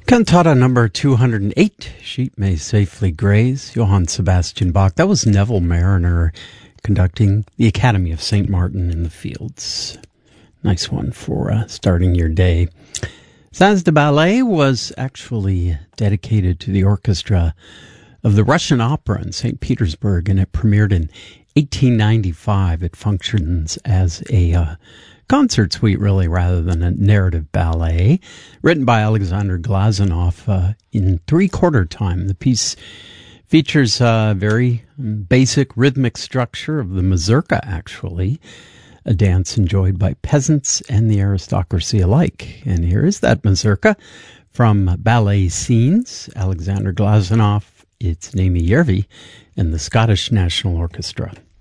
Cantata number 208, Sheep May Safely Graze, Johann Sebastian Bach. That was Neville Marriner conducting the Academy of St. Martin in the Fields. Nice one for starting your day. Sans de Ballet was actually dedicated to the orchestra of the Russian Opera in St. Petersburg, and it premiered in 1895. It functions as a concert suite, really, rather than a narrative ballet, written by Alexander Glazunov in three-quarter time. The piece features a very basic rhythmic structure of the mazurka, actually, a dance enjoyed by peasants and the aristocracy alike. And here is that mazurka from Ballet Scenes, Alexander Glazunov, it's Naimi Järvi, and the Scottish National Orchestra.